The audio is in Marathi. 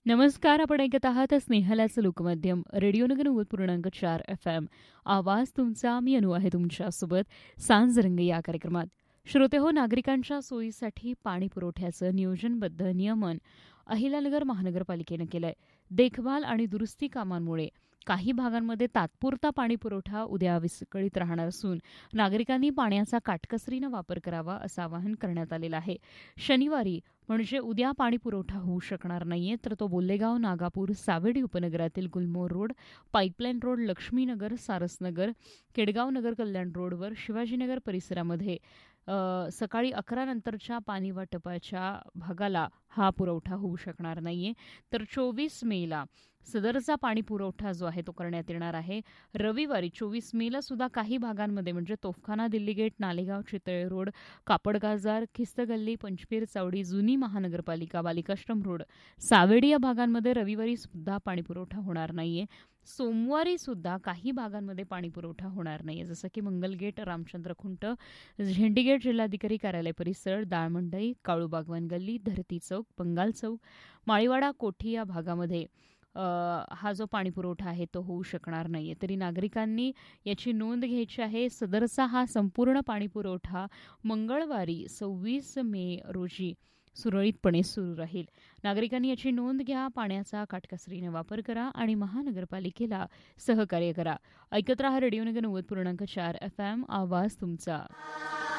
नमस्कार. आपण ऐकत आहात स्नेहलाचं लोकमाध्यम रेडिओ नगर 90.4 FM. आवाज तुमचा. मी अनु आहे तुमच्यासोबत सांजरंग या कार्यक्रमात. श्रोते हो, नागरिकांच्या सोयीसाठी पाणी पुरवठ्याचं नियोजनबद्ध नियमन अहिल्यानगर महानगरपालिकेनं केलंय. देखभाल आणि दुरुस्ती कामांमुळे काही भागांमध्ये तात्पुरता पाणी पुरवठा उद्या विस्कळीत राहणार असून नागरिकांनी पाण्याचा काटकसरीनं वापर करावा असं आवाहन करण्यात आलेलं आहे. शनिवारी म्हणजे उद्या पाणी पुरवठा होऊ शकणार नाहीये, तर तो बोल्लेगाव, नागापूर, सावेडी उपनगरातील गुलमोहर road, pipeline road, Laxminagar, Sarasnagar, Kedgaon नगर कल्याण रोडवर, शिवाजीनगर परिसरामध्ये सकाळी 11 नंतरच्या पाणी वाटपाच्या भागाला हा पुरवठा होऊ शकणार नाहीये. तर 24 मेला सदरचा पाणी पुरवठा जो आहे तो करण्यात येणार आहे. रविवारी 24 मेला सुद्धा काही भागांमध्ये म्हणजे तोफखाना, दिल्ली गेट, नालेगाव, चितळे रोड, कापड बाजार, खिस्त गल्ली, पंचपीर चावडी, जुनी महानगरपालिका, बालिकाश्रम रोड, सावेडी या भागांमध्ये रविवारी सुद्धा पाणी पुरवठा होणार नाहीये. सोमवारी सुद्धा काही भागांमध्ये पाणी पुरवठा होणार नाहीये, जसं की मंगलगेट, रामचंद्र खुंट, झेंडीगेट, जिल्हाधिकारी कार्यालय परिसर, दाळमंडई, काळूबागवान गल्ली, धरती चौक, बंगाल चौक, माळीवाडा, कोठी या भागामध्ये हा जो पाणी पुरवठा आहे तो होऊ शकणार नाहीये. तरी नागरिकांनी याची नोंद घ्यायची आहे. सदरचा हा संपूर्ण पाणी पुरवठा मंगळवारी 26 मे रोजी सुरळीतपणे सुरू राहील. नागरिकांनी याची नोंद घ्या, पाण्याचा काटकसरीने वापर करा आणि महानगरपालिकेला सहकार्य करा. ऐकत रहा रेडिओ नगर 90.4 FM. आवाज तुमचा.